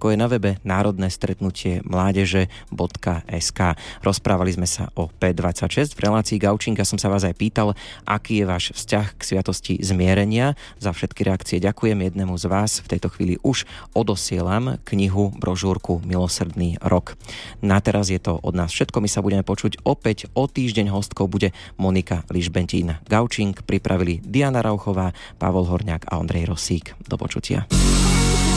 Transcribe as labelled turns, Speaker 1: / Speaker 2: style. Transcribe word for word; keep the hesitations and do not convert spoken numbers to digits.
Speaker 1: Všetko je na webe národné stretnutie mládeže bodka es ká. Rozprávali sme sa o pé dvadsaťšesť. V relácii Gaučinka som sa vás aj pýtal, aký je váš vzťah k sviatosti zmierenia. Za všetky reakcie ďakujem. Jednému z vás v tejto chvíli už odosielam knihu, brožúrku Milosrdný rok. Na teraz je to od nás všetko. My sa budeme počuť opäť o týždeň. Hostkou bude Monika Ližbentín. Gaučink pripravili Diana Rauchová, Pavol Horňák a Ondrej Rosík. Do počutia.